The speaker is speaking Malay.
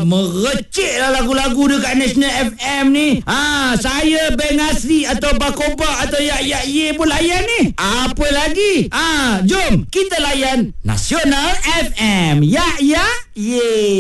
Merecik lah lagu-lagu dekat National FM ni. Saya band asli atau Bakoba atau Yak Ye pun layan ni. Apa lagi? Jom kita layan Nasional FM. Yak Ye.